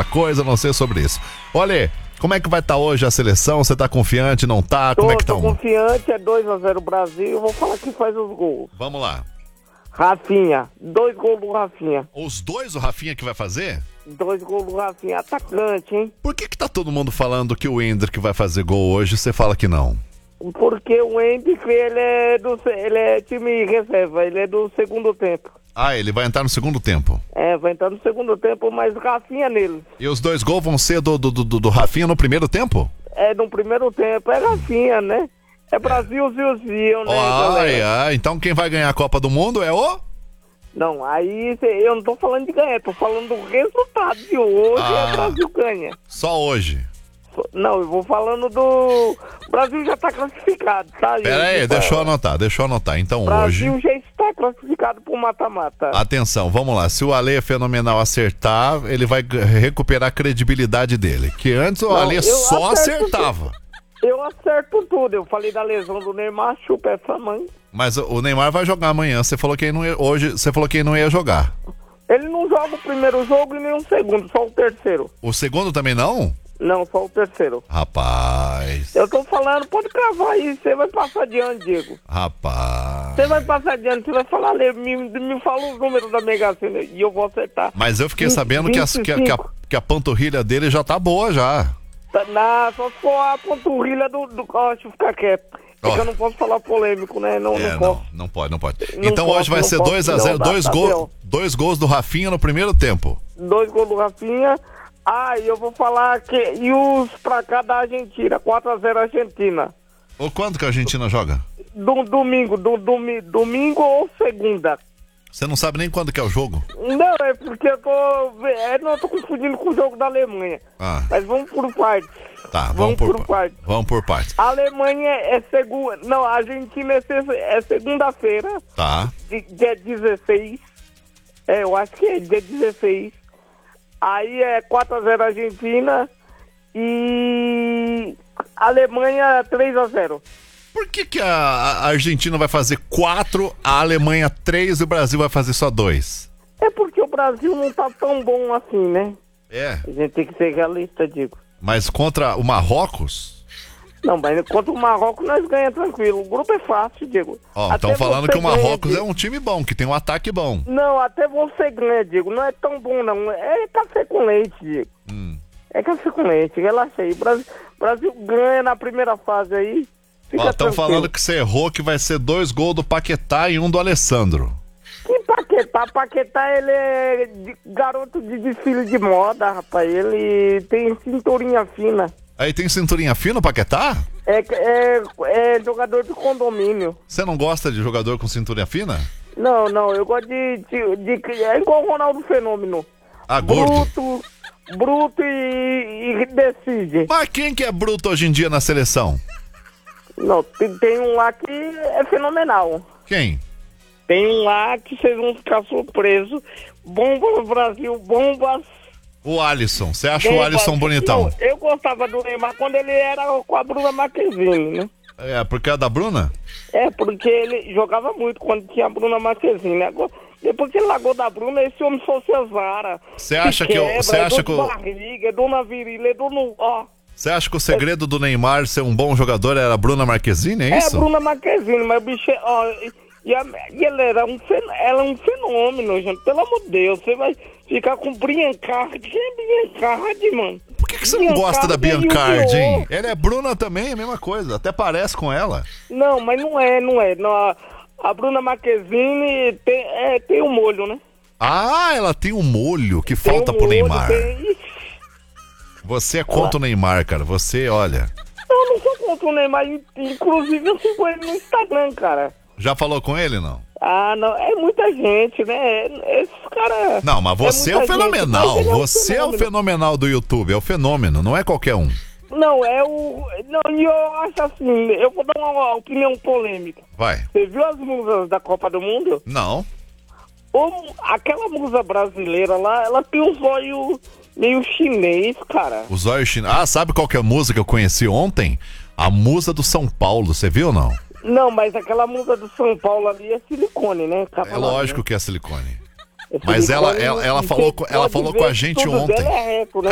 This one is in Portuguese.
outra coisa, não sei sobre isso. Olha, como é que vai estar hoje a seleção? Você tá confiante, não tá? Como é que tá? Tô confiante, é 2-0 Brasil. Eu vou falar quem faz os gols. Vamos lá. Rafinha, 2 gols do Rafinha. Os dois o Rafinha que vai fazer? 2 gols do Rafinha, atacante, hein? Por que tá todo mundo falando que o Endrick vai fazer gol hoje e você fala que não? Porque o Endrick, ele é time reserva, ele é do segundo tempo. Ah, ele vai entrar no segundo tempo. É, vai entrar no segundo tempo, mas Rafinha nele. E os 2 gols vão ser do Rafinha no primeiro tempo? É, no primeiro tempo, é Rafinha, né? É Brasil, Zilzinho, né, galera? Então quem vai ganhar a Copa do Mundo é o... Não, aí eu não tô falando de ganhar, tô falando do resultado de hoje, o Brasil ganha. Só hoje? Não, eu vou falando do... O Brasil já tá classificado, tá? Pera aí, deixa eu anotar. Então Brasil hoje... já está classificado pro mata-mata. Atenção, vamos lá. Se o Ale Fenomenal acertar, ele vai recuperar a credibilidade dele. Que antes o Ale só acertava. Eu acerto tudo. Eu falei da lesão do Neymar, chupa essa mãe. Mas o Neymar vai jogar amanhã. Você falou que ele não ia, hoje, você falou que ele não ia jogar. Ele não joga o primeiro jogo e nem o segundo, só o terceiro. O segundo também não? Não, só o terceiro. Rapaz. Eu tô falando, pode cravar aí, você vai passar adiante, Diego. Rapaz. Você vai passar adiante, você vai falar, me fala os números da Mega Sena e eu vou acertar. Mas eu fiquei sabendo que a panturrilha dele já tá boa já. Só se for a panturrilha do... Deixa eu ficar quieto. É que eu não posso falar polêmico, né? Não posso. Não pode. Então hoje vai ser 2-0, 2 gols do Rafinha no primeiro tempo. 2 gols do Rafinha. E eu vou falar que... E os pra cá da Argentina, 4-0 Argentina. Ou quando que a Argentina joga? Domingo ou segunda. Você não sabe nem quando que é o jogo? Não, é porque eu tô confundindo com o jogo da Alemanha. Mas vamos por partes. Tá, vamos por partes. Vamos por partes. A Alemanha é segunda... Não, a Argentina é segunda-feira. Tá. Dia 16. Eu acho que é dia 16. Aí é 4-0 Argentina e Alemanha 3-0. Por que a Argentina vai fazer 4, a Alemanha 3 e o Brasil vai fazer só 2? É porque o Brasil não tá tão bom assim, né? É. A gente tem que ser realista, digo. Mas contra o Marrocos? Não, mas contra o Marrocos nós ganhamos tranquilo. O grupo é fácil, Diego. Estão falando que o Marrocos é um time bom, que tem um ataque bom. Não, até você ganha, Diego. Não é tão bom, não. É café com leite, Diego. É café com leite, relaxa aí. Brasil ganha na primeira fase aí. Estão falando que você errou, que vai ser 2 gols do Paquetá e 1 do Alessandro. Que Paquetá? Paquetá, ele é garoto de desfile de moda, rapaz. Ele tem cinturinha fina. Aí tem cinturinha fina, o Paquetá? É jogador de condomínio. Você não gosta de jogador com cinturinha fina? Não, eu gosto de é igual o Ronaldo Fenômeno. Gordo. Bruto e decide. Mas quem que é bruto hoje em dia na seleção? Não, tem um lá que é fenomenal. Quem? Tem um lá que vocês vão ficar surpresos. Bomba Brasil, bombas. O Alisson, você acha o Alisson bonitão? Não, eu gostava do Neymar quando ele era com a Bruna Marquezine, né? É, porque é da Bruna? É, porque ele jogava muito quando tinha a Bruna Marquezine. Depois que ele largou da Bruna, esse homem só se azara. Você acha que barriga, é dona virilha, é dona... Você acha que o segredo do Neymar ser um bom jogador era a Bruna Marquezine, é isso? É, Bruna Marquezine, mas o bicho... E ela era um fenômeno, gente. Pelo amor de Deus, você vai ficar com Biancardi. Quem é Biancardi, mano? Por que você não gosta da Biancardi, hein? Ela é Bruna também, é a mesma coisa. Até parece com ela. Não, mas não é. Não, a Bruna Marquezine tem um molho, né? Ela tem um molho que falta pro Neymar. Você é contra o Neymar, cara. Você, olha... Eu não sou contra o Neymar. Inclusive, eu sigo ele no Instagram, cara. Já falou com ele, não? Não, é muita gente, né? Esses caras... Não, mas você é o fenomenal. Você é o fenomenal do YouTube, é o fenômeno, não é qualquer um. Não, Não, eu acho assim, eu vou dar uma opinião polêmica. Vai. Você viu as musas da Copa do Mundo? Não. Aquela musa brasileira lá, ela tem um zóio meio chinês, cara. O zóio chinês... sabe qual que é a musa que eu conheci ontem? A musa do São Paulo, você viu ou não? Não, mas aquela musa do São Paulo ali é silicone, né? É lógico que é silicone. Mas ela falou com a gente ontem. Dela é reco, né?